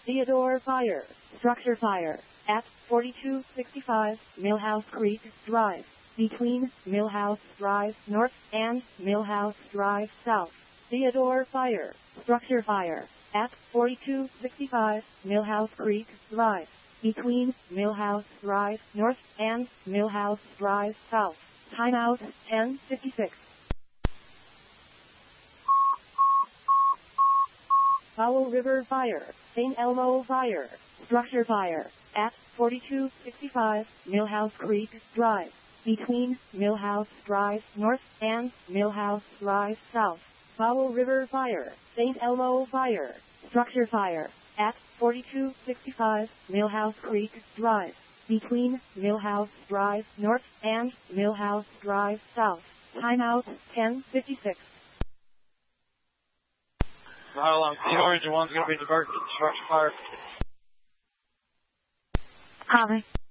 Theodore Fire. Structure fire. At 4265 Millhouse Creek Drive. Between Millhouse Drive North and Millhouse Drive South. Theodore Fire. Structure fire. At 4265 Millhouse Creek Drive. Between Millhouse Drive North and Millhouse Drive South. Timeout 10:56. Powell River Fire. St. Elmo Fire. Structure fire. At 4265 Millhouse Creek Drive. Between Millhouse Drive North and Millhouse Drive South. Powell River Fire. St. Elmo Fire. Structure fire. At 4265 Millhouse Creek Drive. Between Millhouse Drive North and Millhouse Drive South. Timeout 10:56. How long? The orange one's going to be diverted to structure fire. Copy.